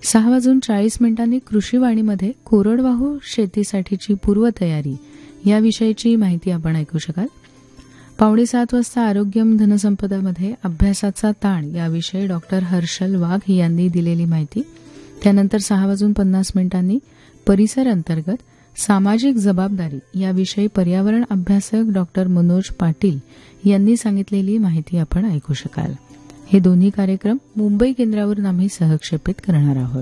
6:40 कृषीवाणीमध्ये कोरडवाहू शेतीसाठीची पूर्वतयारी याविषयीची माहिती आपण ऐकू शकाल. 6:45 आरोग्यम धनसंपदामध्ये अभ्यासाचा ताण याविषयी डॉक्टर हर्षल वाघ यांनी दिलेली माहिती. त्यानंतर 6:50 परिसर अंतर्गत सामाजिक जबाबदारी याविषयी पर्यावरण अभ्यासक डॉक्टर मनोज पाटील यांनी सांगितलेली माहिती आपण ऐकू शकाल. हे दोन्ही कार्यक्रम मुंबई केंद्रावरून आम्ही सहक्षेपित करणार आहोत.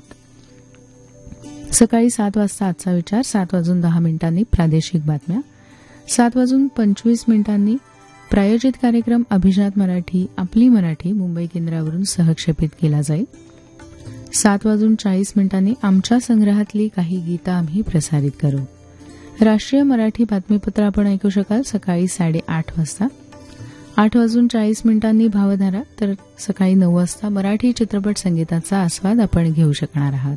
सकाळी 7 वाजता आजचा विचार, 7:10 प्रादेशिक बातम्या, 7:25 प्रायोजित कार्यक्रम अभिजात मराठी आपली मराठी मुंबई केंद्रावरून सहक्षेपित केला जाईल. 7:40 आमच्या संग्रहातली काही गीतं आम्ही प्रसारित करू. राष्ट्रीय मराठी बातमीपत्र आपण ऐकू शकाल सकाळी 8:30 वाजता. 8:40 भावधारा, तर सकाळी 9 वाजता मराठी चित्रपट संगीताचा आस्वाद आपण घेऊ शकणार आहात.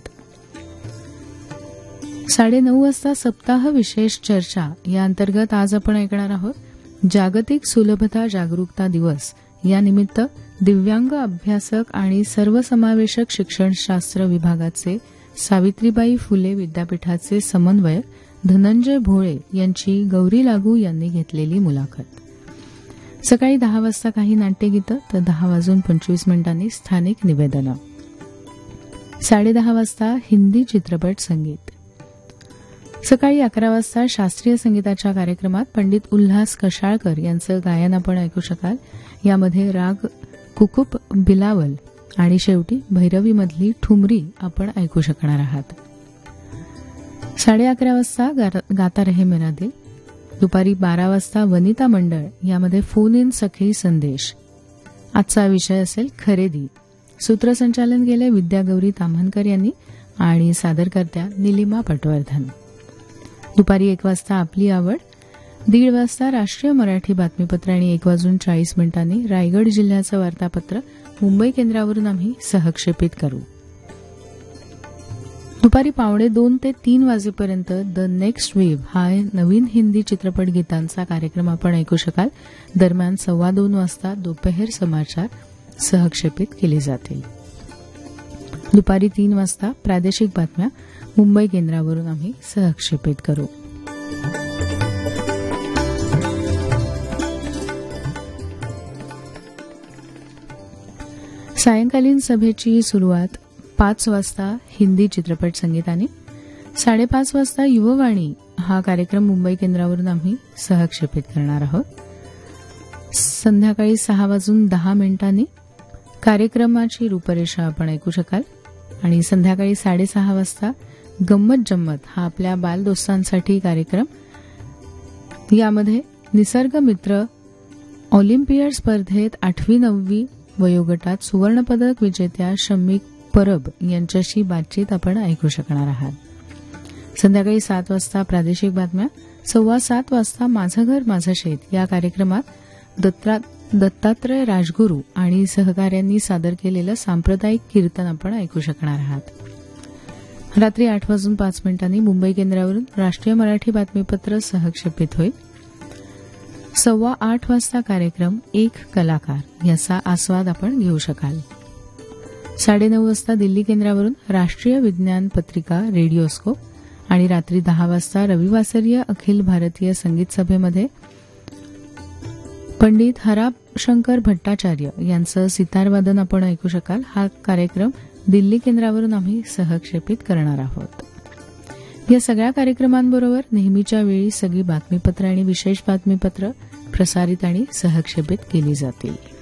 9:30 वाजता सप्ताह विशेष चर्चा या अंतर्गत आज आपण ऐकणार आहोत जागतिक सुलभता जागरूकता दिवस या निमित्त दिव्यांग अभ्यासक आणि सर्वसमावेशक शिक्षणशास्त्र विभागाचे सावित्रीबाई फुले विद्यापीठाचे समन्वयक धनंजय भोळे यांची गौरी लागू यांनी घेतलेली मुलाखत. सकाळी 10 वाजता काही नाट्यगीतं, तर 10:25 स्थानिक निवेदनं. 10:30 वाजता हिंदी चित्रपट संगीत. सकाळी 11 वाजता शास्त्रीय संगीताच्या कार्यक्रमात पंडित उल्हास कशाळकर यांचं गायन आपण ऐकू शकाल. यामध्ये राग कुकुप बिलावल आणि शेवटी भैरवीमधली ठुमरी आपण ऐकू शकणार आहात. 11:30 वाजता गाता रहे मेरा दिल. दुपारी 12 वाजता वनिता मंडळ यामध्ये फोन इन सखी संदेश. आजचा विषय असेल खरेदी. सूत्रसंचालन केले विद्यागौरी ताम्हनकर यांनी आणि सादरकर्त्या निलिमा पटवर्धन. दुपारी 1 वाजता आपली आवड. 1:30 वाजता राष्ट्रीय मराठी बातमीपत्र आणि 1:40 रायगड जिल्ह्याचं वार्तापत्र मुंबई केंद्रावरून आम्ही सहक्षेपित करू. दुपारी 2:15 ते 3 वाजेपर्यंत द नेक्स्ट वेव्ह हा नवीन हिंदी चित्रपट गीतांचा कार्यक्रम आपण ऐकू शकाल. दरम्यान 2:15 वाजता दोपहर समाचार सहक्षेपित केले जातील. दुपारी 3 वाजता प्रादेशिक बातम्या मुंबई केंद्रावरून आम्ही सहक्षेपित करू. सायंकालीन सभेची सुरुवात 5 वाजता हिंदी चित्रपट संगीताने. 5:30 वाजता युववाणी हा कार्यक्रम मुंबई केंद्रावरून आम्ही सहक्षेपित करणार आहोत. संध्याकाळी 6:10 कार्यक्रमाची रूपरेषा आपण ऐकू शकाल. आणि संध्याकाळी 6:30 वाजता गंमत जम्मत हा आपल्या बालदोस्तांसाठी कार्यक्रम. यामध्ये निसर्ग मित्र ऑलिम्पियड स्पर्धेत 8वी-9वी वयोगटात सुवर्णपदक विजेत्या शम्मी परब यांच्याशी बातचीत आपण ऐकू शकणार आहात. संध्याकाळी 7 वाजता प्रादेशिक बातम्या. 7:15 वाजता माझं घर माझं शेत या कार्यक्रमात दत्तात्रय राजगुरू आणि सहकाऱ्यांनी सादर केलेलं सांप्रदायिक कीर्तन आपण ऐकू शकणार आहात. रात्री 8:05 मुंबई केंद्रावरून राष्ट्रीय मराठी बातमीपत्र सहक्षेपित होईल. 8:15 वाजता कार्यक्रम एक कलाकार याचा आस्वाद आपण घेऊ शकाल. 9:30 वाजता दिल्ली केंद्रावरून राष्ट्रीय विज्ञान पत्रिका रेडिओस्कोप. आणि रात्री 10 वाजता रविवासरीय अखिल भारतीय संगीत सभेमध्ये पंडित हराशंकर भट्टाचार्य यांचं सितारवादन आपण ऐकू शकाल. हा कार्यक्रम दिल्ली केंद्रावरून आम्ही सहक्षेपित करणार आहोत. या सगळ्या कार्यक्रमांबरोबर नेहमीच्या वेळी सगळी बातमीपत्र आणि विशेष बातमीपत्र प्रसारित आणि सहक्षेपित केली जातील.